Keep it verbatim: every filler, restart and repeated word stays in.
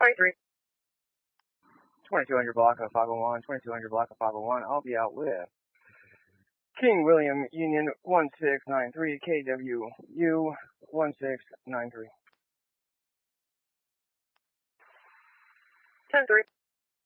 twenty-three. twenty-two hundred block of five oh one, twenty-two hundred block of five oh one. I'll be out with King William Union one six nine three, K W U one six nine three. ten three.